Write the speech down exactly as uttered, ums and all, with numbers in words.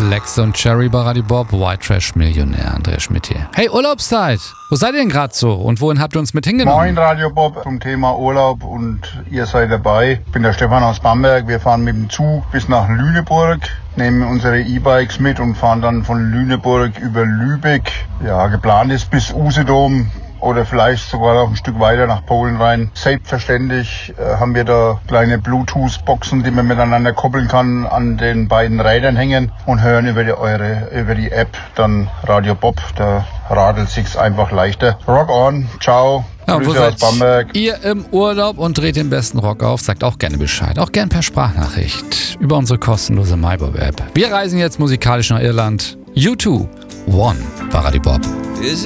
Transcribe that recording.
Lex und Cherry bei Radio Bob, White Trash Millionär, Andreas Schmidt hier. Hey, Urlaubszeit! Wo seid ihr denn gerade so? Und wohin habt ihr uns mit hingenommen? Moin Radio Bob zum Thema Urlaub und ihr seid dabei. Ich bin der Stefan aus Bamberg. Wir fahren mit dem Zug bis nach Lüneburg, nehmen unsere E-Bikes mit und fahren dann von Lüneburg über Lübeck. Ja, geplant ist bis Usedom. Oder vielleicht sogar noch ein Stück weiter nach Polen rein. Selbstverständlich äh, haben wir da kleine Bluetooth-Boxen, die man miteinander koppeln kann, an den beiden Rädern hängen und hören über die, eure, über die App dann Radio Bob. Da radelt sich's einfach leichter. Rock on, ciao. Ja, und wo Grüße aus seid Bamberg. ihr im Urlaub und dreht den besten Rock auf? Sagt auch gerne Bescheid. Auch gern per Sprachnachricht über unsere kostenlose MyBob-App. Wir reisen jetzt musikalisch nach Irland. U zwei, One bei Radio Bob.